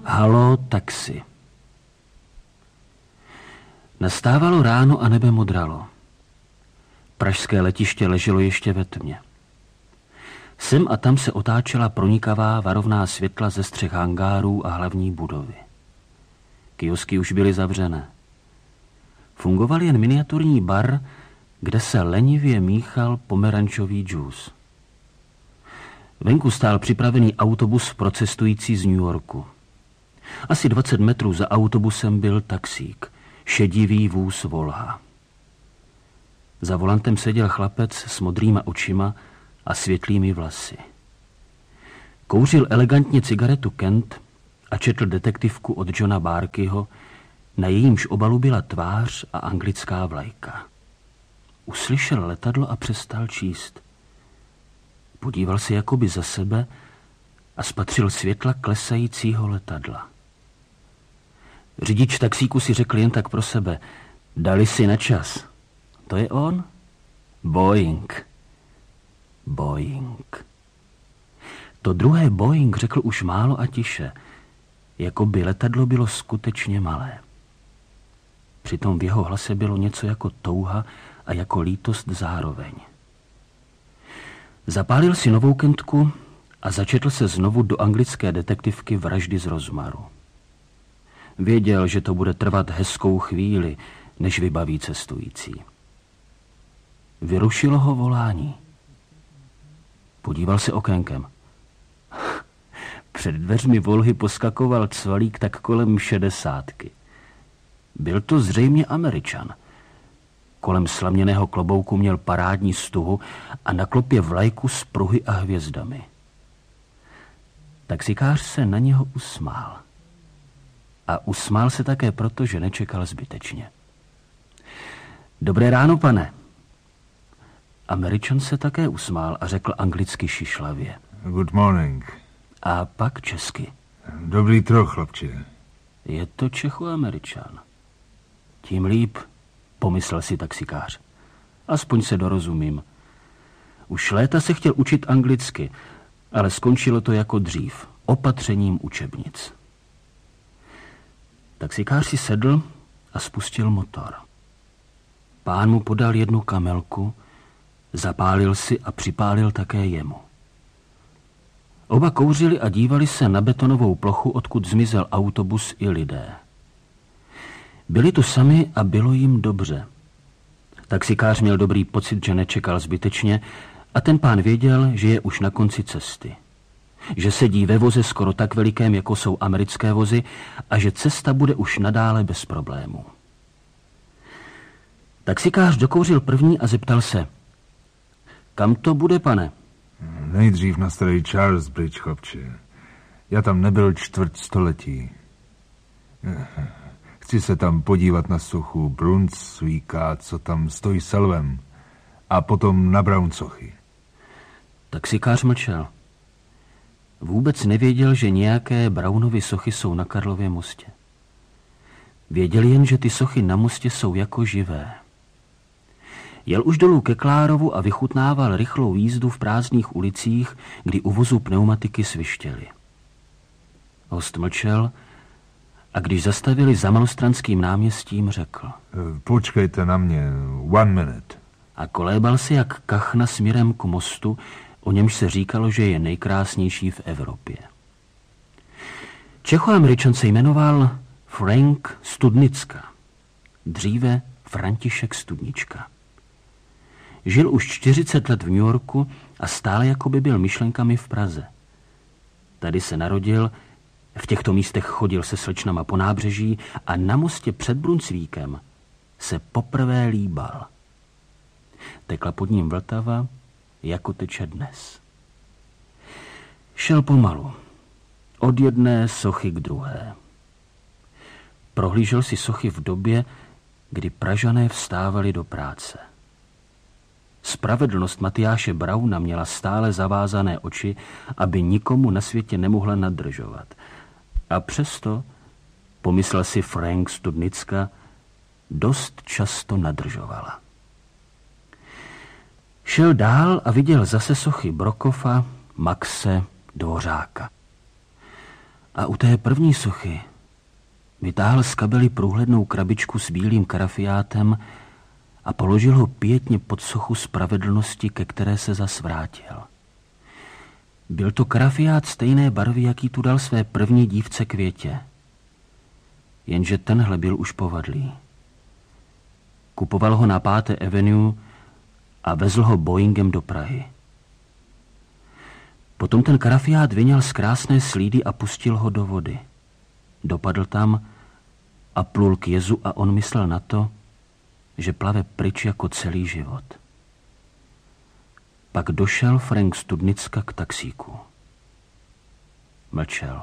Halo, taxi. Nastávalo ráno a nebe modralo. Pražské letiště leželo ještě ve tmě. Sem a tam se otáčela pronikavá varovná světla ze střech hangárů a hlavní budovy. Kiosky už byly zavřené. Fungoval jen miniaturní bar, kde se lenivě míchal pomerančový džus. Venku stál připravený autobus pro cestující z New Yorku. Asi 20 metrů za autobusem byl taxík, šedivý vůz Volha. Za volantem seděl chlapec s modrýma očima a světlými vlasy. Kouřil elegantně cigaretu Kent a četl detektivku od Johna Barkeyho, na jejímž obalu byla tvář a anglická vlajka. Uslyšel letadlo a přestal číst. Podíval se jakoby za sebe a spatřil světla klesajícího letadla. Řidič taxíku si řekl jen tak pro sebe: dali si na čas. To je on? Boeing. Boeing. To druhé Boeing řekl už málo a tiše, jako by letadlo bylo skutečně malé. Přitom v jeho hlase bylo něco jako touha a jako lítost zároveň. Zapálil si novou Kentku a začetl se znovu do anglické detektivky Vraždy z Rozmaru. Věděl, že to bude trvat hezkou chvíli, než vybaví cestující. Vyrušilo ho volání. Podíval se okénkem. Před dveřmi Volhy poskakoval cvalík tak kolem 60. Byl to zřejmě Američan. Kolem slaměného klobouku měl parádní stuhu a na klopě vlajku s pruhy a hvězdami. Taxikář se na něho usmál. A usmál se také proto, že nečekal zbytečně. Dobré ráno, pane. Američan se také usmál a řekl anglicky šišlavě. Good morning. A pak česky. Dobrý troch, chlapče. Je to Čechoameričan. Tím líp, pomyslel si taxikář. Aspoň se dorozumím. Už léta se chtěl učit anglicky, ale skončilo to jako dřív, opatřením učebnic. Taxikář si sedl a spustil motor. Pán mu podal jednu kamelku, zapálil si a připálil také jemu. Oba kouřili a dívali se na betonovou plochu, odkud zmizel autobus i lidé. Byli tu sami a bylo jim dobře. Taxikář měl dobrý pocit, že nečekal zbytečně, a ten pán věděl, že je už na konci cesty. Že sedí ve voze skoro tak velikém, jako jsou americké vozy, a že cesta bude už nadále bez problémů. Taxikář dokouřil první a zeptal se: kam to bude, pane? Nejdřív na starý Charles Bridge, chlapče. Já tam nebyl čtvrt století. Chci se tam podívat na sochu Brunswicka, co tam stojí se lvem, a potom na Brownsochy. Taxikář mlčel. Vůbec nevěděl, že nějaké Brownovy sochy jsou na Karlově mostě. Věděl jen, že ty sochy na mostě jsou jako živé. Jel už dolů ke Klárovu a vychutnával rychlou jízdu v prázdných ulicích, kdy u vozu pneumatiky svištěly. Host mlčel a když zastavili za Malostranským náměstím, řekl: počkejte na mě, 1 minute. A kolébal si jak kachna směrem k mostu, o němž se říkalo, že je nejkrásnější v Evropě. Čechoameričan se jmenoval Frank Studnicka, dříve František Studnička. Žil už 40 let v New Yorku a stále jako by byl myšlenkami v Praze. Tady se narodil, v těchto místech chodil se slečnama po nábřeží a na mostě před Brunsvíkem se poprvé líbal. Tekla pod ním Vltava, jako teče dnes. Šel pomalu, od jedné sochy k druhé. Prohlížel si sochy v době, kdy Pražané vstávali do práce. Spravedlnost Matyáše Brauna měla stále zavázané oči, aby nikomu na světě nemohla nadržovat. A přesto, pomyslel si Frank Studnicka, dost často nadržovala. Šel dál a viděl zase sochy Brokofa, Maxe, Dvořáka. A u té první sochy vytáhl z kabely průhlednou krabičku s bílým karafiátem a položil ho pětně pod sochu spravedlnosti, ke které se zas vrátil. Byl to karafiát stejné barvy, jaký tu dal své první dívce Květě. Jenže tenhle byl už povadlý. Kupoval ho na 5. Avenue a vezl ho Boeingem do Prahy. Potom ten karafiát vyňal z krásné slídy a pustil ho do vody. Dopadl tam a plul k jezu a on myslel na to, že plave pryč jako celý život. Pak došel Frank Studnicka k taxíku. Mlčel.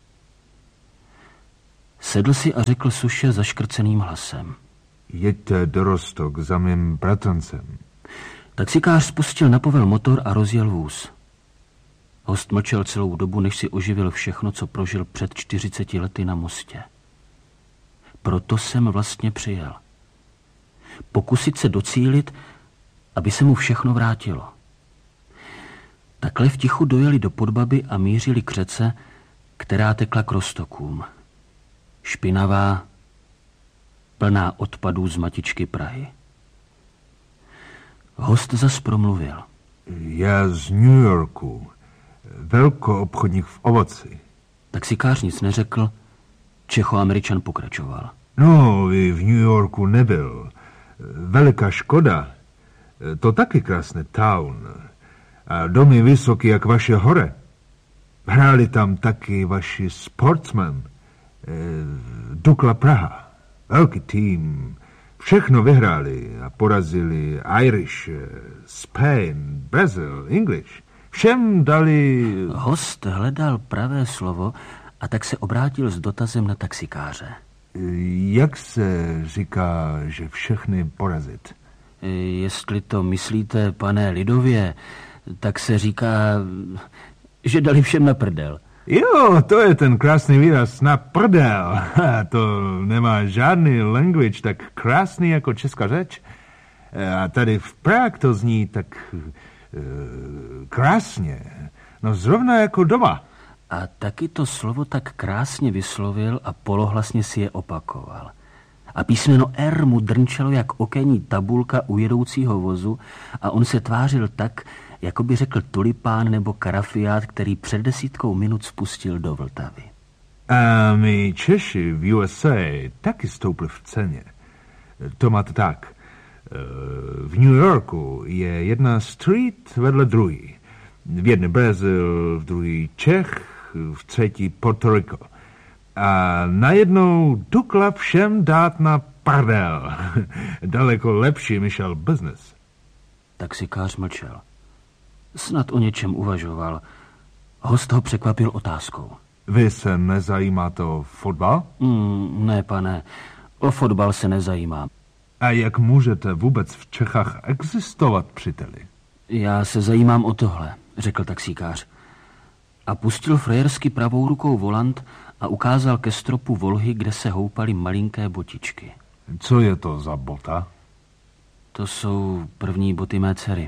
Sedl si a řekl suše zaškrceným hlasem. Jeďte do Rostok za mým bratrancem. Taxikář spustil na povel motor a rozjel vůz. Host mlčel celou dobu, než si oživil všechno, co prožil před 40 lety na mostě. Proto jsem vlastně přijel. Pokusit se docílit, aby se mu všechno vrátilo. Takhle v tichu dojeli do Podbaby a mířili k řece, která tekla k Roztokům. Špinavá, plná odpadů z matičky Prahy. Host zas promluvil. Já z New Yorku, velkoobchodník v ovoci. Taxikář nic neřekl, Čechoameričan pokračoval. No, i v New Yorku nebyl. Veliká škoda. To taky krásný town. A domy vysoký jak vaše hore. Hráli tam taky vaši sportsmen. Dukla Praha. Velký tým. Všechno vyhráli a porazili Irish, Spain, Brazil, English. Všem dali... Host hledal pravé slovo a tak se obrátil s dotazem na taxikáře. Jak se říká, že všechny porazit? Jestli to myslíte, pane, lidově, tak se říká, že dali všem na prdel. Jo, to je ten krásný výraz na prdel. To nemá žádný language tak krásný jako česká řeč. A tady v Prague to zní tak krásně. No zrovna jako doma. A taky to slovo tak krásně vyslovil a polohlasně si je opakoval. A písmeno R mu drnčelo jak okenní tabulka u jedoucího vozu a on se tvářil tak, jako by řekl tulipán nebo karafiát, který před 10 minut spustil do Vltavy. A my Češi v USA taky stoupli v ceně. To máte tak. V New Yorku je jedna street vedle druhý. V jedné Brazil, v druhý Čech, v třetí Puerto Rico. A najednou Dukla všem dát na pardel. Daleko lepší myšel business. Taxikář mlčel. Snad o něčem uvažoval. Host ho překvapil otázkou. Vy se nezajímáte o fotbal? Ne, pane. O fotbal se nezajímám. A jak můžete vůbec v Čechách existovat, příteli? Já se zajímám o tohle, řekl taxikář. A pustil frajersky pravou rukou volant a ukázal ke stropu Volhy, kde se houpaly malinké botičky. Co je to za bota? To jsou první boty mé dcery.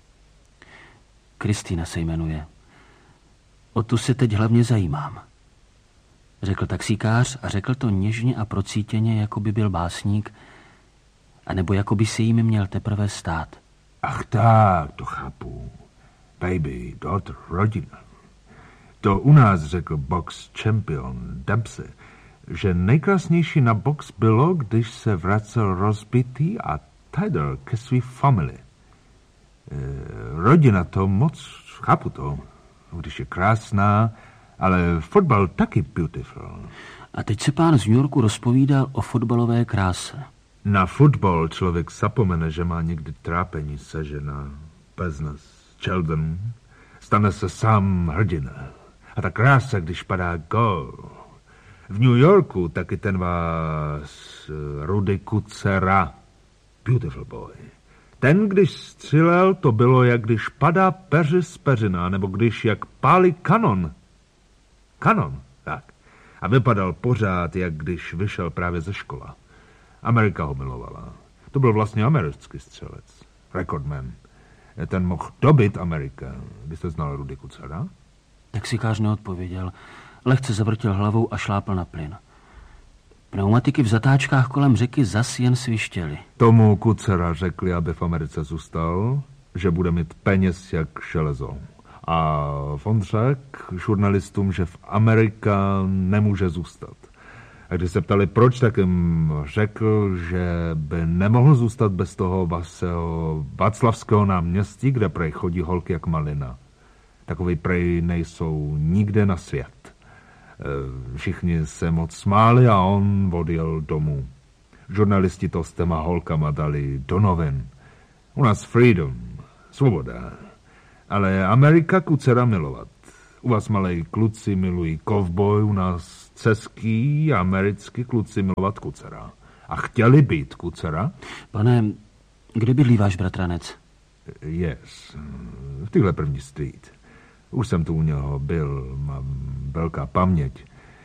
Kristýna se jmenuje. O tu se teď hlavně zajímám, řekl taxikář a řekl to něžně a procítěně, jako by byl básník, anebo jako by se jim měl teprve stát. Ach tak, to chápu. Baby, daughter, rodina. To u nás řekl box champion Dempsey, že nejkrásnější na box bylo, když se vracel rozbitý a tider ke svý family. Rodina to moc, chápu to, když je krásná, ale fotbal taky beautiful. A teď se pán z New Yorku rozpovídal o fotbalové kráse. Na fotbal člověk zapomene, že má někdy trápení sežena, business, children, stane se sám hrdina. A ta krása, když padá gol. V New Yorku taky ten vás Rudy Kucera, beautiful boy. Ten, když střílel, to bylo, jak když padá peři z peřina, nebo když jak pálí kanon. Kanon, tak. A vypadal pořád, jak když vyšel právě ze škola. Amerika ho milovala. To byl vlastně americký střelec. Recordman. Ten mohl dobit Amerika. Byste znal Rudy Kucera? Taxikář neodpověděl. Lehce zavrtěl hlavou a šlápl na plyn. Pneumatiky v zatáčkách kolem řeky zas jen svištěly. Tomu Kucera řekli, aby v Americe zůstal, že bude mít peněz jak železo. A on řekl žurnalistům, že v Amerika nemůže zůstat. A když se ptali proč, tak jim řekl, že by nemohl zůstat bez toho Václavského náměstí, kde prej chodí holky jak malina. Takový prej nejsou nikde na svět. Všichni se moc smáli a on odjel domů. Žurnalisti to s těma holkama dali do novin. U nás freedom, svoboda. Ale Amerika Kucera milovat. U vás malej kluci milují kovboj, u nás český americký kluci milovat Kucera. A chtěli být Kucera? Pane, kde bydlí váš bratranec? Yes, v téhle první street. Už jsem tu u něho byl, mám velká paměť.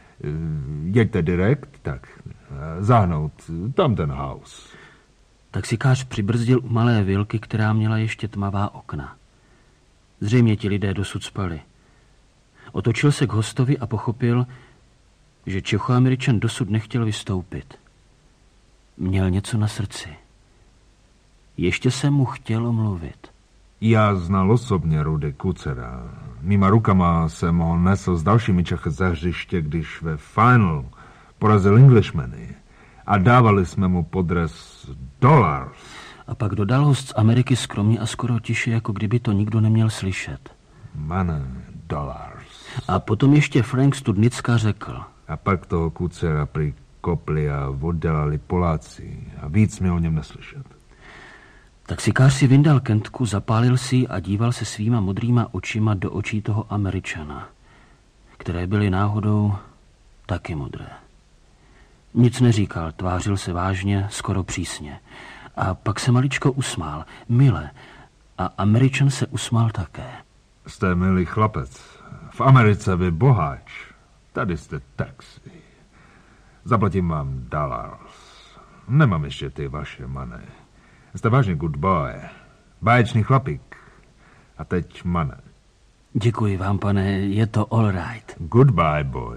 Jeďte direkt, tak zahnout, tam ten house. Taxikář přibrzdil u malé vilky, která měla ještě tmavá okna. Zřejmě ti lidé dosud spali. Otočil se k hostovi a pochopil, že Čechoameričan dosud nechtěl vystoupit. Měl něco na srdci. Ještě se mu chtělo mluvit. Já znal osobně Rudy Kucera. Mýma rukama jsem ho nesl s dalšími Čechy za hřiště, když ve final porazil Englishmany. A dávali jsme mu podres $. A pak dodal host z Ameriky skromně a skoro tiše, jako kdyby to nikdo neměl slyšet. Money, $. A potom ještě Frank Studnicka řekl. A pak toho Kucera prikopli a oddělali Poláci. A víc mi o něm neslyšet. Taxikář si vyndal kentku, zapálil si a díval se svýma modrýma očima do očí toho Američana, které byly náhodou taky modré. Nic neříkal, tvářil se vážně, skoro přísně. A pak se maličko usmál, mile. A Američan se usmál také. Jste milý chlapec. V Americe vy boháč. Tady jste taxi. Zaplatím vám $. Nemám ještě ty vaše money. Jste vážně good boy. Báječný chlapík. A teď money. Děkuji vám, pane, je to all right. Goodbye, boy.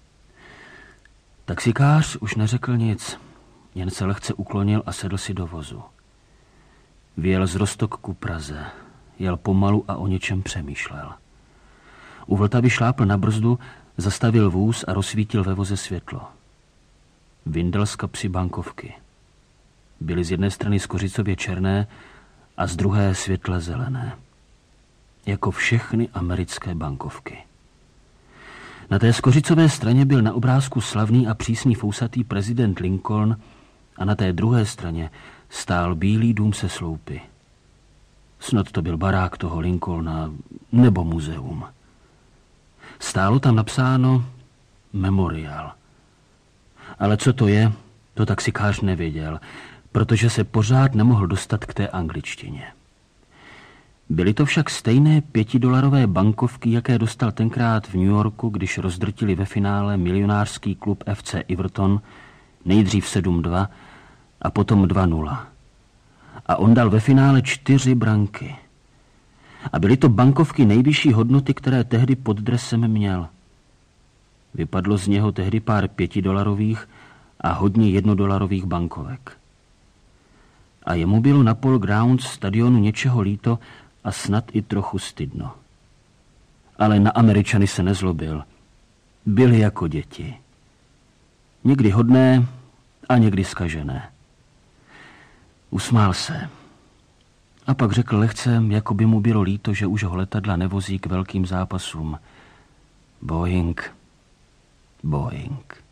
Taxikář už neřekl nic, jen se lehce uklonil a sedl si do vozu. Vyjel z Roztok ku Praze, jel pomalu a o něčem přemýšlel. U Vltavy šlápl na brzdu, zastavil vůz a rozsvítil ve voze světlo. Vyndal z kapsy bankovky. Byly z jedné strany skořicově černé a z druhé světle zelené. Jako všechny americké bankovky. Na té skořicové straně byl na obrázku slavný a přísný fousatý prezident Lincoln a na té druhé straně stál bílý dům se sloupy. Snad to byl barák toho Lincolna nebo muzeum. Stálo tam napsáno Memorial. Ale co to je, to taxikář nevěděl, protože se pořád nemohl dostat k té angličtině. Byly to však stejné $5 bankovky, jaké dostal tenkrát v New Yorku, když rozdrtili ve finále milionářský klub FC Everton, nejdřív 7-2 a potom 2-0. A on dal ve finále 4 branky. A byly to bankovky nejvyšší hodnoty, které tehdy pod dresem měl. Vypadlo z něho tehdy pár $5 a hodně $1 bankovek. A jemu bylo na Paul Grounds stadionu něčeho líto a snad i trochu stydno. Ale na Američany se nezlobil. Byli jako děti. Někdy hodné a někdy zkažené. Usmál se. A pak řekl lehce, jako by mu bylo líto, že už ho letadla nevozí k velkým zápasům. Boeing, Boeing.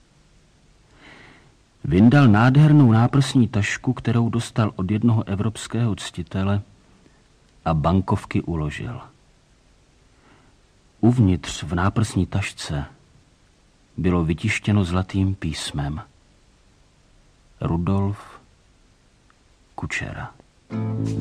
Vyndal nádhernou náprsní tašku, kterou dostal od jednoho evropského ctitele, a bankovky uložil. Uvnitř v náprsní tašce bylo vytištěno zlatým písmem Rudolf Kučera.